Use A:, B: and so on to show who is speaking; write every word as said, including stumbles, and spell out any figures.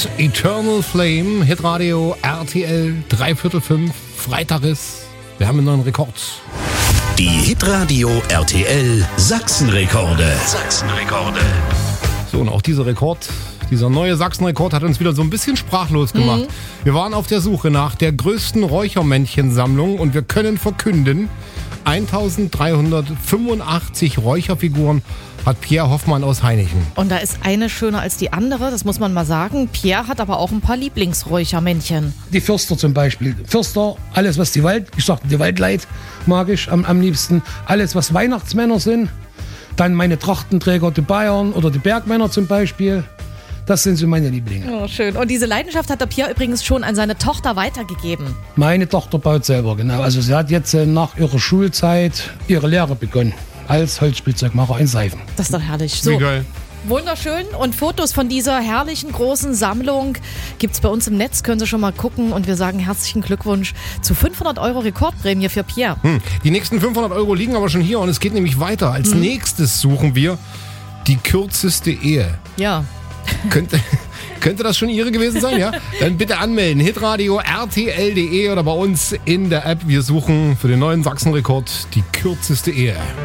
A: Kiss, Eternal Flame, Hitradio R T L, dreiviertel fünf, Freitag ist. Wir haben einen neuen Rekord.
B: Die Hitradio R T L Sachsenrekorde. Sachsenrekorde.
A: So, und auch dieser Rekord, dieser neue Sachsenrekord hat uns wieder so ein bisschen sprachlos gemacht. Mhm. Wir waren auf der Suche nach der größten Räuchermännchensammlung und wir können verkünden, eintausenddreihundertfünfundachtzig Räucherfiguren hat Pierre Hoffmann aus Hainichen.
C: Und da ist eine schöner als die andere, das muss man mal sagen. Pierre hat aber auch ein paar Lieblingsräuchermännchen.
D: Die Fürster zum Beispiel. Fürster, alles was die Wald, ich sag die Waldleid mag ich am, am liebsten. Alles was Weihnachtsmänner sind. Dann meine Trachtenträger, die Bayern oder die Bergmänner zum Beispiel. Das sind so meine Lieblinge.
C: Oh, schön. Und diese Leidenschaft hat der Pierre übrigens schon an seine Tochter weitergegeben.
D: Meine Tochter baut selber, genau. Also sie hat jetzt äh, nach ihrer Schulzeit ihre Lehre begonnen. Als Holzspielzeugmacher in Seifen.
C: Das ist doch herrlich. So.
A: Wie geil.
C: Wunderschön. Und Fotos von dieser herrlichen großen Sammlung gibt es bei uns im Netz. Können Sie schon mal gucken. Und wir sagen herzlichen Glückwunsch zu fünfhundert Euro Rekordprämie für Pierre.
A: Hm. Die nächsten fünfhundert Euro liegen aber schon hier und es geht nämlich weiter. Als hm. nächstes suchen wir die kürzeste Ehe.
C: Ja.
A: Könnte, könnte das schon Ihre gewesen sein, ja? Dann bitte anmelden. Hitradio R T L punkt de oder bei uns in der App. Wir suchen für den neuen Sachsenrekord die kürzeste Ehe.